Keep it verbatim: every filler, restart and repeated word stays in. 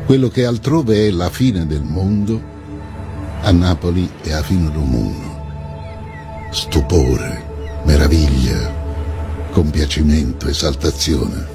Quello che altrove è la fine del mondo, a Napoli è la fine del mondo. Stupore, meraviglia, compiacimento, esaltazione.